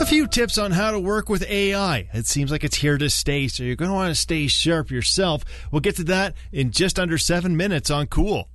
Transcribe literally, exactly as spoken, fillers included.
A few tips on how to work with A I. It seems like it's here to stay, so you're going to want to stay sharp yourself. We'll get to that in just under seven minutes on Cool.